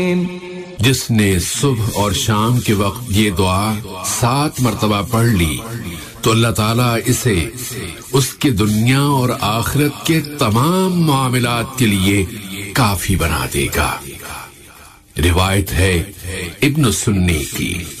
जिसने सुबह और शाम के वक्त ये दुआ 7 मरतबा पढ़ ली तो अल्लाह ताला इसे उसके दुनिया और आखिरत के तमाम मामलात के लिए काफी बना देगा। रिवायत है इब्न सुन्नी की।